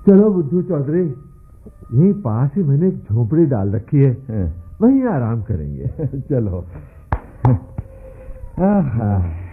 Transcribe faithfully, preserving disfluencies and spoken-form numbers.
चलो बुद्धू चौधरी, यहीं पास ही मैंने एक झोपड़ी डाल रखी है, वहीं आराम करेंगे। चलो। आहा।